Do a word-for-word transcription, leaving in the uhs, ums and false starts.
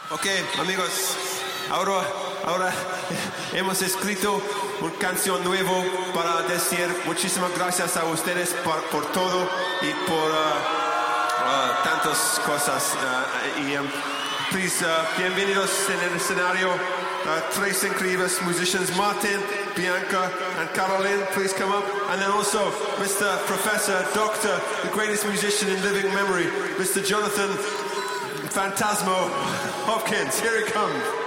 Ok, amigos, ahora, ahora hemos escrito una canción nueva para decir muchísimas gracias a ustedes por, por todo y por uh, uh, tantas cosas. Uh, y, um, please, uh, bienvenidos en el escenario. Uh, tres incredibles musicians, Martin, Bianca, and Caroline. Please come up. And then also Mister Professor, Doctor, the greatest musician in living memory, Mister Jonathan Phantasmo Hopkins. Here he comes.